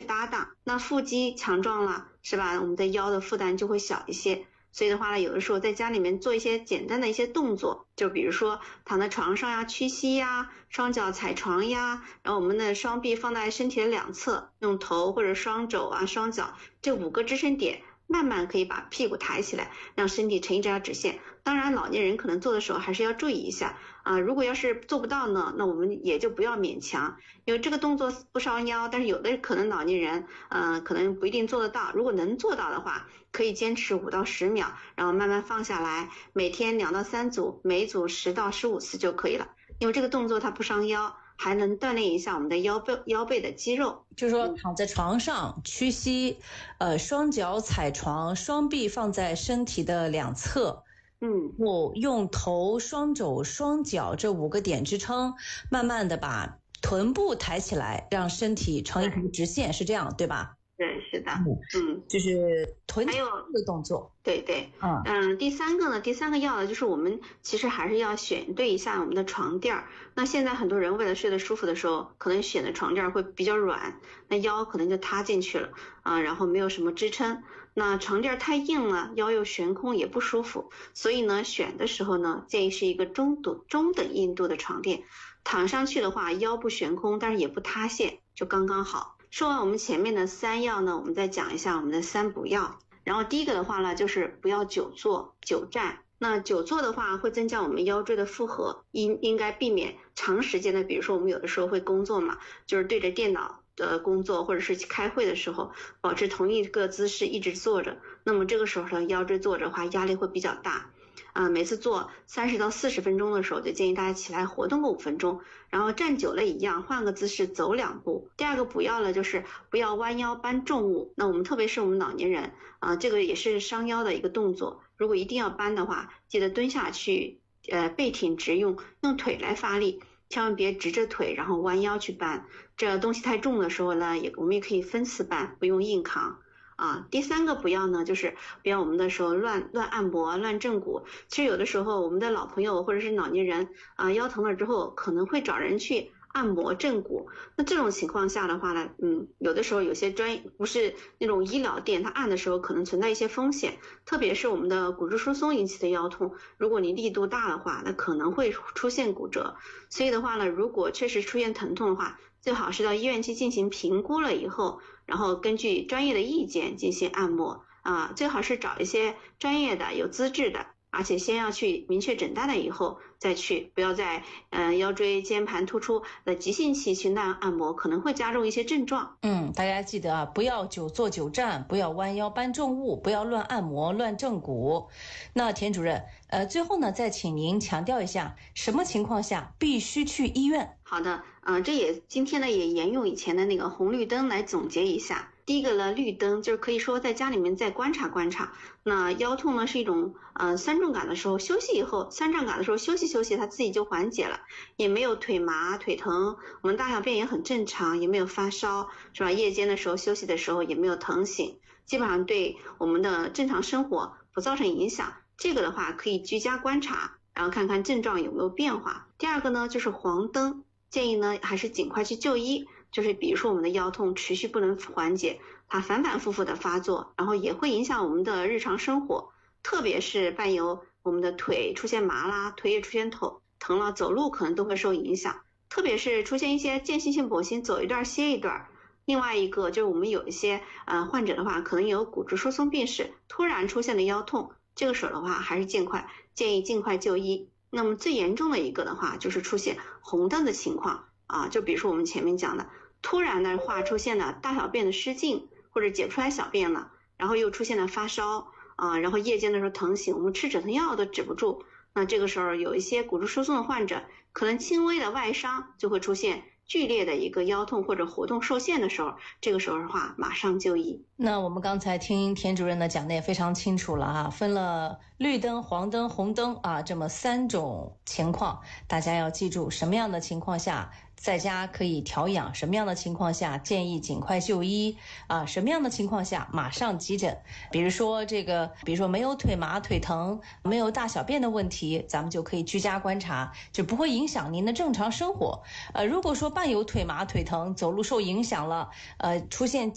搭档，那腹肌强壮了，是吧？我们的腰的负担就会小一些。所以的话呢，有的时候在家里面做一些简单的一些动作，就比如说躺在床上呀，屈膝呀，双脚踩床呀，然后我们的双臂放在身体的两侧，用头或者双肘啊、双脚这5个支撑点，慢慢可以把屁股抬起来，让身体成一条直线。当然老年人可能做的时候还是要注意一下啊，如果要是做不到呢，那我们也就不要勉强，因为这个动作不伤腰，但是有的可能老年人可能不一定做得到，如果能做到的话，可以坚持5到10秒，然后慢慢放下来，每天2到3组，每组10到15次就可以了，因为这个动作它不伤腰，还能锻炼一下我们的腰背的肌肉。 就是说躺在床上屈膝，双脚踩床，双臂放在身体的两侧，我用头、双肘、双脚这5个点支撑，慢慢的把臀部抬起来，让身体成一条直线，是这样对吧？ 对，是的， 就是臀的动作。 对，第三个要的就是我们其实还是要选对一下我们的床垫儿。那现在很多人为了睡得舒服的时候，可能选的床垫儿会比较软，那腰可能就塌进去了然后没有什么支撑。那床垫太硬了，腰又悬空也不舒服，所以呢，选的时候呢，建议是一个中等硬度的床垫，躺上去的话，腰不悬空，但是也不塌陷，就刚刚好。说完我们前面的3要呢，我们再讲一下我们的3不要。然后第一个的话呢，就是不要久坐久站。那久坐的话会增加我们腰椎的负荷，应该避免长时间的，比如说我们有的时候会工作嘛，就是对着电脑工作，或者是开会的时候保持同一个姿势一直坐着，那么这个时候呢，腰椎坐着的话压力会比较大。每次做30到40分钟的时候，就建议大家起来活动个5分钟，然后站久了一样，换个姿势走2步。第二个不要了，就是不要弯腰搬重物。那我们特别是我们老年人这个也是伤腰的一个动作。如果一定要搬的话，记得蹲下去，背挺直，用腿来发力，千万别直着腿然后弯腰去搬。这东西太重的时候呢，我们也可以分次搬，不用硬扛。第三个不要呢，就是不要我们的时候乱按摩、乱正骨。其实有的时候我们的老朋友或者是老年人腰疼了之后，可能会找人去按摩正骨。那这种情况下的话呢，有的时候有些不是那种医疗店，它按的时候可能存在一些风险，特别是我们的骨质疏松引起的腰痛，如果你力度大的话，那可能会出现骨折。所以的话呢，如果确实出现疼痛的话，最好是到医院去进行评估了以后，然后根据专业的意见进行按摩最好是找一些专业的有资质的，而且先要去明确诊断了以后再去，不要在腰椎间盘突出的急性期去那样按摩，可能会加重一些症状。 大家记得不要久坐久站，不要弯腰搬重物，不要乱按摩乱正骨。那田主任最后呢，再请您强调一下什么情况下必须去医院。 好的今天呢也沿用以前的那个红绿灯来总结一下。第一个呢，绿灯就是可以说在家里面再观察观察。那腰痛呢是一种酸重感的时候休息以后，酸胀感的时候休息它自己就缓解了，也没有腿麻腿疼，我们大小便也很正常，也没有发烧，是吧？夜间的时候休息的时候也没有疼醒，基本上对我们的正常生活不造成影响。这个的话可以居家观察，然后看看症状有没有变化。第二个呢就是黄灯，建议呢还是尽快去就医，就是比如说我们的腰痛持续不能缓解，它反反复复的发作，然后也会影响我们的日常生活，特别是伴有我们的腿出现麻啦，腿也出现疼了，走路可能都会受影响，特别是出现一些间歇性跛行，走一段歇一段。另外一个就是我们有一些患者的话可能有骨质疏松病史，突然出现的腰痛，这个时候的话还是建议尽快就医。那么最严重的一个的话就是出现红灯的情况就比如说我们前面讲的，突然的话出现了大小便的失禁，或者解不出来小便了，然后又出现了发烧然后夜间的时候疼醒，我们吃止疼药都止不住，那这个时候有一些骨质疏松的患者，可能轻微的外伤就会出现剧烈的一个腰痛或者活动受限的时候，这个时候的话马上就医。 那我们刚才听田主任呢讲的也非常清楚了分了绿灯、黄灯、红灯这么3种情况，大家要记住什么样的情况下在家可以调养，什么样的情况下建议尽快就医什么样的情况下马上急诊。比如说没有腿麻腿疼，没有大小便的问题，咱们就可以居家观察，就不会影响您的正常生活。如果说伴有腿麻腿疼，走路受影响了出现